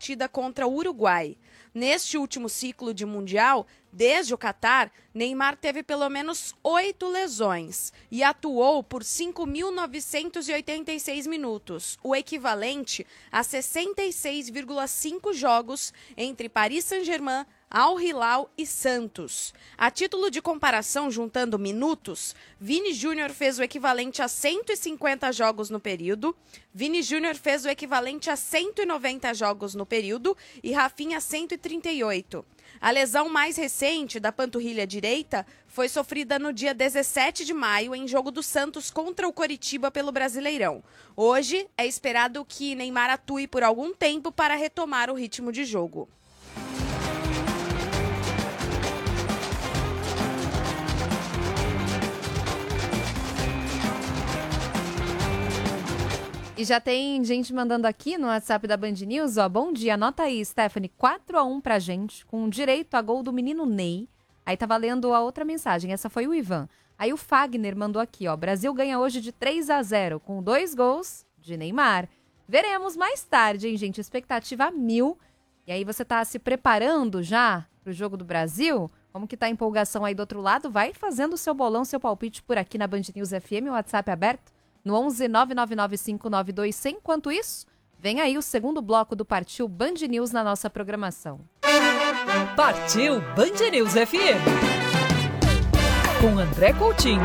partida contra o Uruguai. Neste último ciclo de Mundial, desde o Catar, Neymar teve pelo menos 8 lesões e atuou por 5.986 minutos, o equivalente a 66,5 jogos entre Paris Saint-Germain, Al Hilal e Santos. A título de comparação, juntando minutos, Vini Júnior fez o equivalente a 150 jogos no período, Vini Júnior fez o equivalente a 190 jogos no período e Rafinha 138. A lesão mais recente da panturrilha direita foi sofrida no dia 17 de maio em jogo do Santos contra o Coritiba pelo Brasileirão. Hoje é esperado que Neymar atue por algum tempo para retomar o ritmo de jogo. E já tem gente mandando aqui no WhatsApp da Band News, ó, bom dia, anota aí, Stephanie, 4-1 pra gente, com direito a gol do menino Ney. Aí tá valendo a outra mensagem, essa foi o Ivan. Aí o Fagner mandou aqui, ó, Brasil ganha hoje de 3-0, com 2 gols de Neymar. Veremos mais tarde, hein, gente, expectativa a 1000. E aí você tá se preparando já pro jogo do Brasil? Como que tá a empolgação aí do outro lado? Vai fazendo o seu bolão, seu palpite por aqui na Band News FM, o WhatsApp aberto. No 11 999592100. Enquanto isso, vem aí o segundo bloco do Partiu Band News na nossa programação. Partiu Band News FM. Com André Coutinho.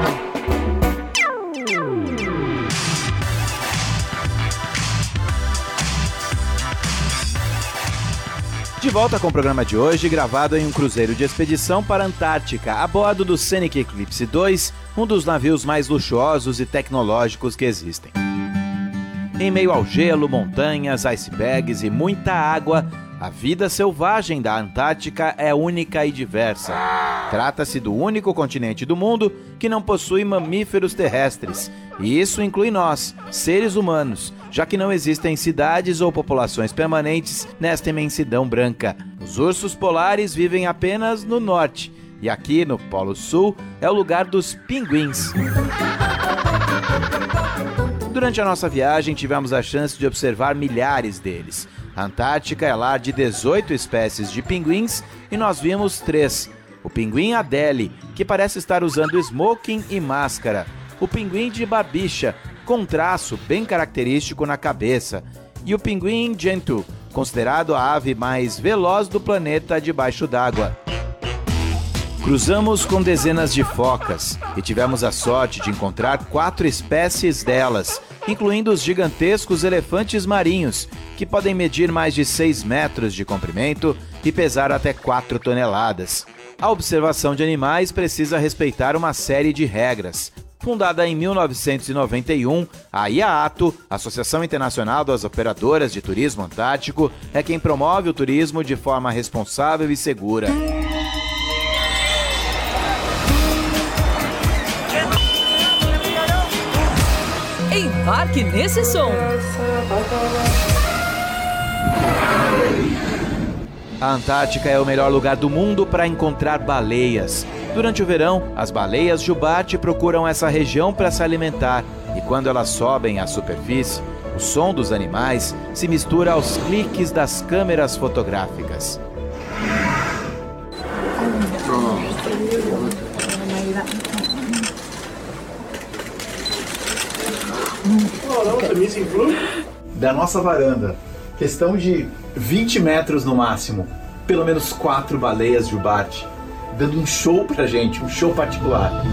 De volta com o programa de hoje, gravado em um cruzeiro de expedição para a Antártica, a bordo do Scenic Eclipse 2, um dos navios mais luxuosos e tecnológicos que existem. Em meio ao gelo, montanhas, icebergs e muita água, a vida selvagem da Antártica é única e diversa. Trata-se do único continente do mundo que não possui mamíferos terrestres, e isso inclui nós, seres humanos, já que não existem cidades ou populações permanentes nesta imensidão branca. Os ursos polares vivem apenas no norte, e aqui no Polo Sul é o lugar dos pinguins. Durante a nossa viagem tivemos a chance de observar milhares deles. A Antártica é lar de 18 espécies de pinguins e nós vimos 3. O pinguim Adélie, que parece estar usando smoking e máscara. O pinguim de barbicha, com um traço bem característico na cabeça. E o pinguim Gentoo, considerado a ave mais veloz do planeta debaixo d'água. Cruzamos com dezenas de focas e tivemos a sorte de encontrar 4 espécies delas, incluindo os gigantescos elefantes marinhos, que podem medir mais de 6 metros de comprimento e pesar até 4 toneladas. A observação de animais precisa respeitar uma série de regras. Fundada em 1991, a IAATO, Associação Internacional das Operadoras de Turismo Antártico, é quem promove o turismo de forma responsável e segura. Embarque nesse som. A Antártica é o melhor lugar do mundo para encontrar baleias. Durante o verão, as baleias jubarte procuram essa região para se alimentar e quando elas sobem à superfície, o som dos animais se mistura aos cliques das câmeras fotográficas. Da nossa varanda, questão de 20 metros no máximo, pelo menos 4 baleias jubarte, dando um show pra gente, um show particular.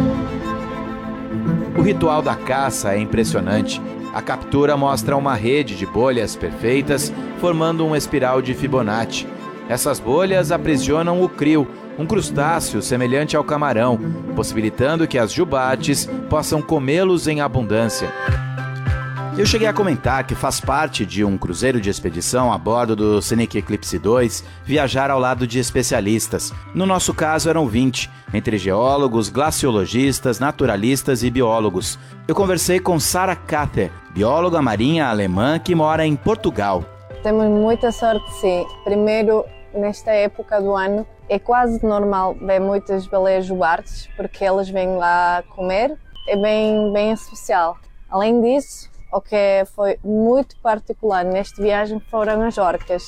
O ritual da caça é impressionante. A captura mostra uma rede de bolhas perfeitas, formando um espiral de Fibonacci. Essas bolhas aprisionam o krill, um crustáceo semelhante ao camarão, possibilitando que as jubartes possam comê-los em abundância. Eu cheguei a comentar que faz parte de um cruzeiro de expedição a bordo do Scenic Eclipse 2 viajar ao lado de especialistas. No nosso caso eram 20, entre geólogos, glaciologistas, naturalistas e biólogos. Eu conversei com Sarah Katter, bióloga marinha alemã que mora em Portugal. Temos muita sorte, sim. Primeiro, nesta época do ano, é quase normal ver muitas baleias jubartes, porque elas vêm lá comer. É bem especial. Além disso, o que foi muito particular nesta viagem foram as orcas.